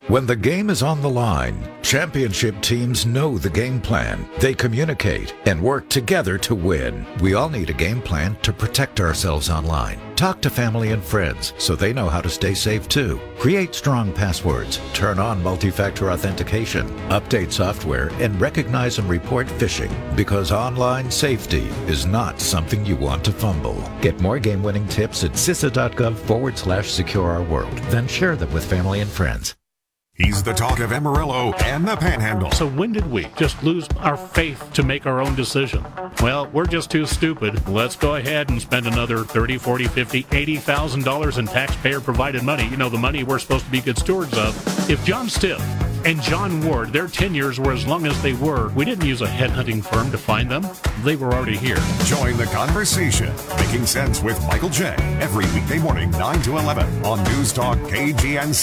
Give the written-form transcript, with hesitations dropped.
When the game is on the line, championship teams know the game plan. They communicate and work together to win. We all need a game plan to protect ourselves online. Talk to family and friends so they know how to stay safe too. Create strong passwords, turn on multi-factor authentication, update software, and recognize and report phishing, because online safety is not something you want to fumble. Get more game-winning tips at CISA.gov/secure-our-world. Then share them with family and friends. He's the talk of Amarillo and the Panhandle. So when did we just lose our faith to make our own decision? Well, we're just too stupid. Let's go ahead and spend another $30, $40, $50, $80,000 in taxpayer-provided money. You know, the money we're supposed to be good stewards of. If John Stiff and John Ward, their tenures were as long as they were, we didn't use a headhunting firm to find them. They were already here. Join the conversation. Making Sense with Michael J. Every weekday morning, 9 to 11 on News Talk KGNC.